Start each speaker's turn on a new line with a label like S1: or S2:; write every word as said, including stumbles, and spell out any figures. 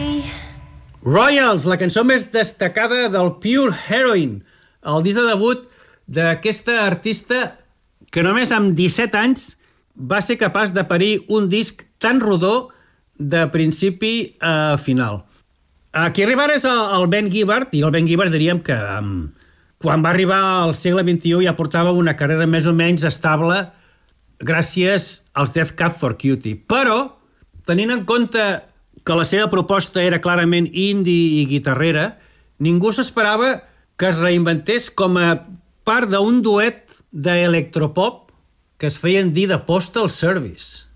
S1: Royals, la cançó més destacada del Pure Heroine, el disc de debut d'aquesta artista que només amb disset anys va ser capaç de parir un disc tan rodó de principi a final. Aquí arriba és el Ben Gibbard, i el Ben Gibbard diríem que um, quan va arribar al segle vint-i-u ja portava una carrera més o menys estable gràcies als Death Cab for Cutie. Però, tenint en compte que la seva proposta era clarament indie i guitarrera, ningú s'esperava que es reinventés com a part d'un duet d'electropop que es feien dir de Postal Service.